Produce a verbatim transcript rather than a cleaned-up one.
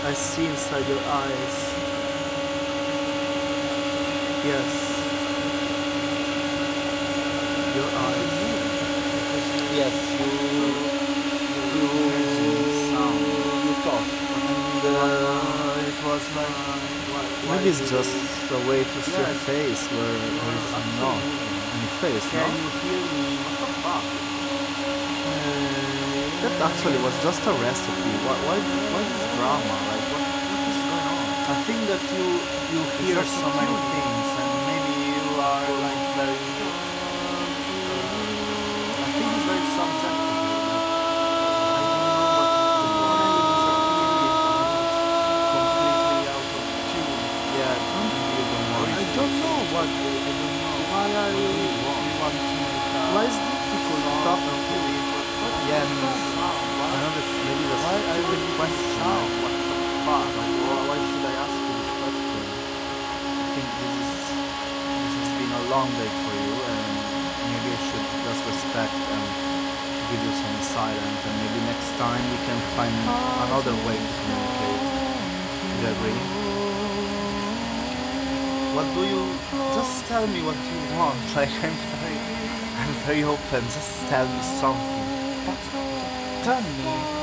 I see inside your eyes. Yes. Your eyes. Yes, you you sound you talk, And uh, it was like maybe it's just a way to see a face where there is not any face, no? can you hear me? What the fuck? That actually was just a recipe. Why, why, why this drama? Like, what, what is going on? I think that you you hear just so a many tune. things and maybe you are like very I think it's very subjective. Yeah, I don't know what. Why are you? Why is difficult to talk to you? Yeah, I mean, I know that maybe that's Why are you question. sound? What the fuck? Like, why why should I ask you this question? I think this is this has been a long day for you, and maybe I should just respect and give you some silence, and maybe next time we can find another way to communicate. Do you agree? What do you? Just tell me what you want. Like I'm very, I'm very open. Just tell me something. But tell me.